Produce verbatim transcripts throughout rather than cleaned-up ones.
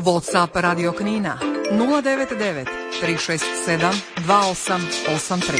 WhatsApp Radio Knina nula devet devet tri šest sedam dva osam osam tri.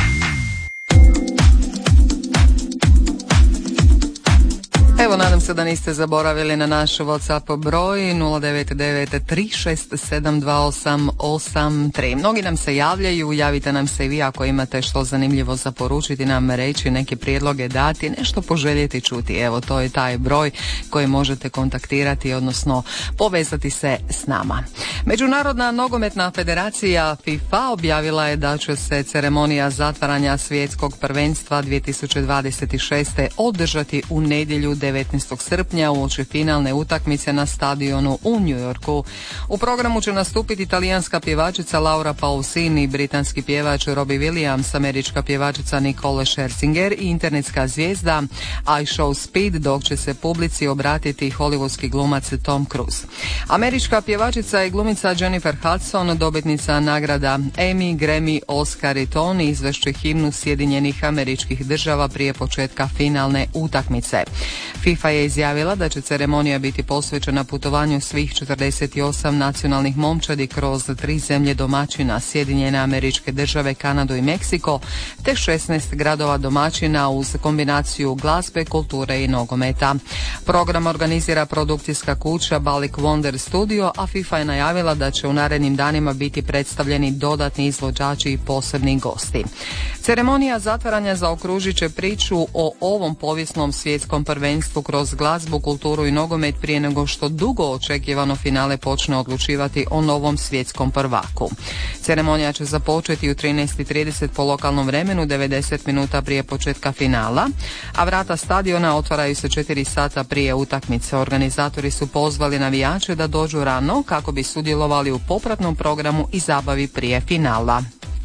Evo, nadam se da niste zaboravili na naš WhatsApp broj nula devet devet tri šest sedam dva osam osam tri. Mnogi nam se javljaju, javite nam se i vi ako imate što zanimljivo za poručiti nam, reći, neke prijedloge dati, nešto poželjeti čuti. Evo, to je taj broj koji možete kontaktirati, odnosno povezati se s nama. Međunarodna nogometna federacija FIFA objavila je da će se ceremonija zatvaranja svjetskog prvenstva dvije tisuće dvadeset šeste održati u nedjelju devetnaestog srpnja uoči finalne utakmice na stadionu u New Yorku. U programu će nastupiti italijanska pjevačica Laura Pausini, britanski pjevač Robbie Williams, američka pjevačica Nicole Scherzinger i internetska zvijezda iShow Speed, dok će se publici obratiti hollywoodski glumac Tom Cruise. Američka pjevačica i glumica Jennifer Hudson, dobitnica nagrada Emmy, Grammy, Oscar i Tony, izvešće himnu Sjedinjenih Američkih Država prije početka finalne utakmice. FIFA je izjavila da će ceremonija biti posvećena putovanju svih četrdeset osam nacionalnih momčadi kroz tri zemlje domaćina, Sjedinjene Američke Države, Kanadu i Meksiko, te šesnaest gradova domaćina uz kombinaciju glazbe, kulture i nogometa. Program organizira produkcijska kuća Balik Wonder Studio, a FIFA je najavila da će u narednim danima biti predstavljeni dodatni izvođači i posebni gosti. Ceremonija zatvaranja zaokružit će priču o ovom povijesnom svjetskom prvenstvu kroz glazbu, kulturu i nogomet prije nego što dugo očekivano finale počne odlučivati o novom svjetskom prvaku. Ceremonija će započeti u trinaest i trideset po lokalnom vremenu, devedeset minuta prije početka finala, a vrata stadiona otvaraju se četiri sata prije utakmice. Organizatori su pozvali navijače da dođu rano kako bi sudjelovali u popratnom programu i zabavi prije finala.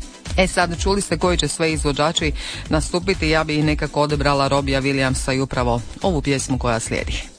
E sad, čuli ste koji će sve izvođači nastupiti, ja bi nekako odebrala Robbija Williamsa i upravo ovu pjesmu koja slijedi.